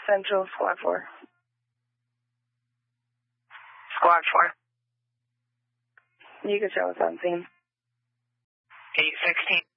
Central, Squad 4. Squad 4. You can show us on scene. 816.